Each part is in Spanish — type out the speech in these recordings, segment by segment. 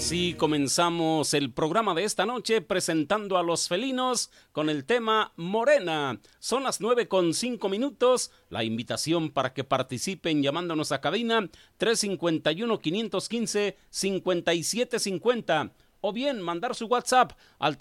Así comenzamos el programa de esta noche presentando a los felinos con el tema Morena. Son las 9:05. La invitación para que participen llamándonos a cabina 351-515-5750 o bien mandar su WhatsApp al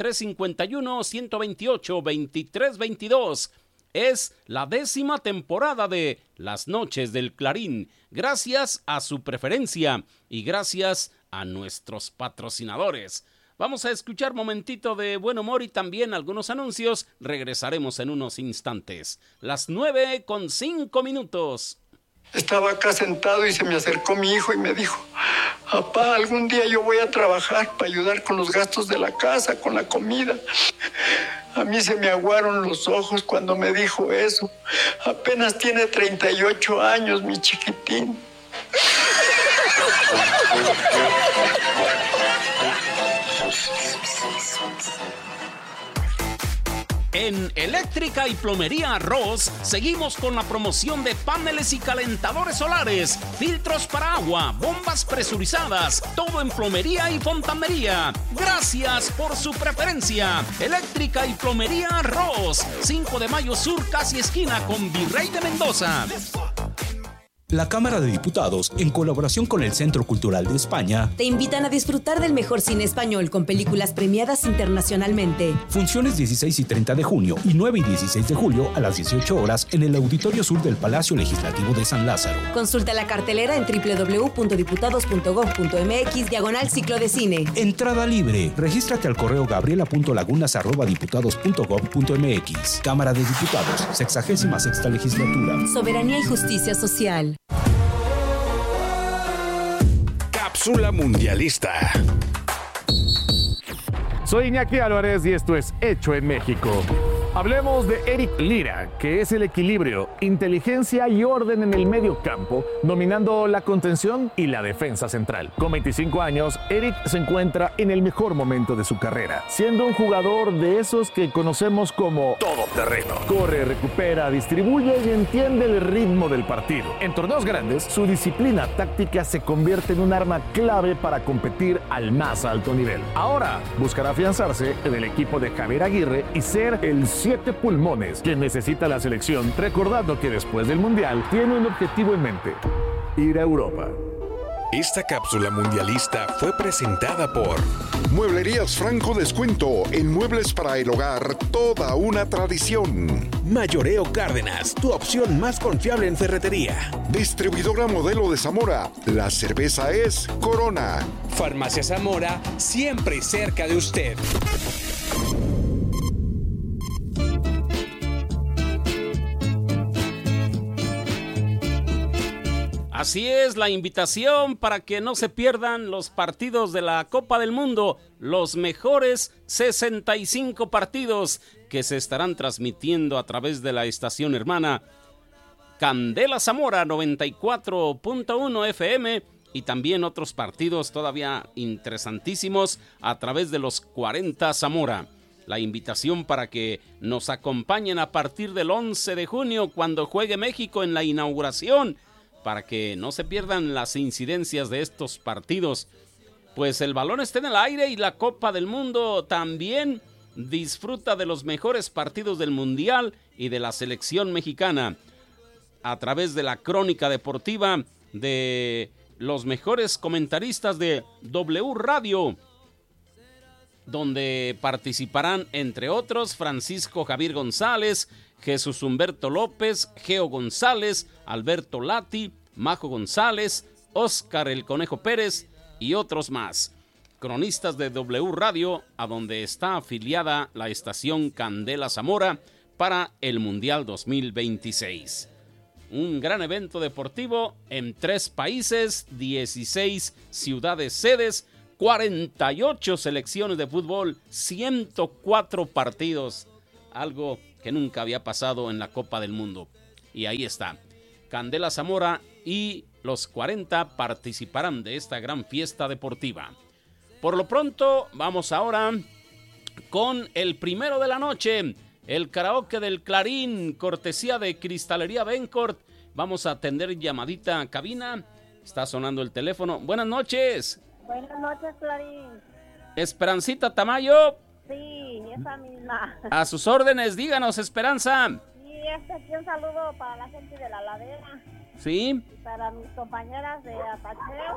351-128-2322. Es la 10ª temporada de Las Noches del Clarín. Gracias a su preferencia y gracias a nuestros patrocinadores. Vamos a escuchar momentito de buen humor y también algunos anuncios. Regresaremos en unos instantes. Las 9:05. Estaba acá sentado y se me acercó mi hijo y me dijo: papá, algún día yo voy a trabajar para ayudar con los gastos de la casa, con la comida. A mí se me aguaron los ojos cuando me dijo eso. Apenas tiene 38 años, mi chiquitín. En Eléctrica y Plomería Arroz seguimos con la promoción de paneles y calentadores solares, filtros para agua, bombas presurizadas, todo en plomería y fontanería. Gracias por su preferencia. Eléctrica y Plomería Arroz, 5 de Mayo Sur, casi esquina con Virrey de Mendoza. La Cámara de Diputados, en colaboración con el Centro Cultural de España, te invitan a disfrutar del mejor cine español con películas premiadas internacionalmente. Funciones 16 y 30 de junio y 9 y 16 de julio a las 18 horas en el Auditorio Sur del Palacio Legislativo de San Lázaro. Consulta la cartelera en www.diputados.gov.mx/ciclo de cine. Entrada libre. Regístrate al correo gabriela.lagunas@diputados.gov.mx. Cámara de Diputados, 66ª Legislatura. Soberanía y justicia social. Cápsula mundialista. Soy Iñaki Álvarez y esto es Hecho en México. Hablemos de Eric Lira, que es el equilibrio, inteligencia y orden en el medio campo, dominando la contención y la defensa central. Con 25 años, Eric se encuentra en el mejor momento de su carrera, siendo un jugador de esos que conocemos como todoterreno. Corre, recupera, distribuye y entiende el ritmo del partido. En torneos grandes, su disciplina táctica se convierte en un arma clave para competir al más alto nivel. Ahora buscará afianzarse en el equipo de Javier Aguirre y ser el 7 pulmones que necesita la selección, recordando que después del Mundial tiene un objetivo en mente: ir a Europa. Esta cápsula mundialista fue presentada por Mueblerías Franco Descuento, en muebles para el hogar, toda una tradición. Mayoreo Cárdenas, tu opción más confiable en ferretería. Distribuidora Modelo de Zamora, la cerveza es Corona. Farmacia Zamora, siempre cerca de usted. Así es, la invitación para que no se pierdan los partidos de la Copa del Mundo, los mejores 65 partidos que se estarán transmitiendo a través de la estación hermana Candela Zamora 94.1 FM y también otros partidos todavía interesantísimos a través de los 40 Zamora. La invitación para que nos acompañen a partir del 11 de junio cuando juegue México en la inauguración, para que no se pierdan las incidencias de estos partidos. Pues el balón está en el aire y la Copa del Mundo también disfruta de los mejores partidos del Mundial y de la selección mexicana a través de la crónica deportiva de los mejores comentaristas de W Radio, donde participarán entre otros Francisco Javier González, Jesús Humberto López, Geo González, Alberto Lati, Majo González, Óscar El Conejo Pérez y otros más. Cronistas de W Radio, a donde está afiliada la estación Candela Zamora para el Mundial 2026. Un gran evento deportivo en 3 países, 16 ciudades sedes, 48 selecciones de fútbol, 104 partidos. Algo que nunca había pasado en la Copa del Mundo. Y ahí está. Candela Zamora y los 40 participarán de esta gran fiesta deportiva. Por lo pronto, vamos ahora con el primero de la noche. El karaoke del Clarín, cortesía de Cristalería Bencourt. Vamos a atender llamadita a cabina. Está sonando el teléfono. Buenas noches. Buenas noches, Clarín. Esperancita Tamayo. Sí, esa misma. A sus órdenes, díganos, Esperanza. Sí, aquí un saludo para la gente de La Ladera. Sí. Y para mis compañeras de Apacheo.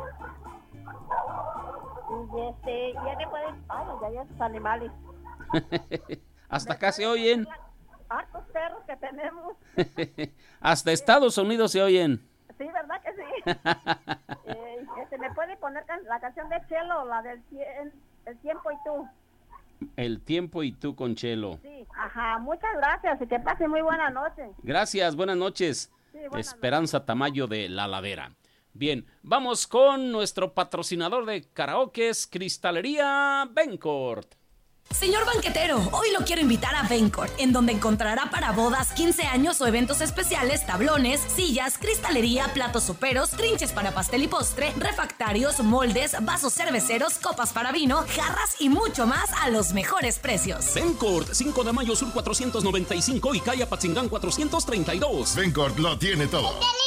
Y ya que pueden... Ay, ya esos animales. Hasta acá se oyen. Hartos perros que tenemos. Hasta Estados Unidos se oyen. Sí, ¿verdad que sí? ¿Me puede poner la canción de Chelo, la del El Tiempo y Tú? El Tiempo y Tú con Chelo. Sí, ajá, muchas gracias y que pase muy buena noche. Gracias, buenas noches. Sí, buenas Esperanza noches. Tamayo de La Ladera. Bien, vamos con nuestro patrocinador de karaokes, Cristalería Bencourt. Señor banquetero, hoy lo quiero invitar a Bencourt, en donde encontrará para bodas, 15 años o eventos especiales, tablones, sillas, cristalería, platos soperos, trinches para pastel y postre, refractarios, moldes, vasos cerveceros, copas para vino, jarras y mucho más a los mejores precios. Bencourt, 5 de mayo sur 495 y calle Apatzingán 432. Bencourt lo tiene todo.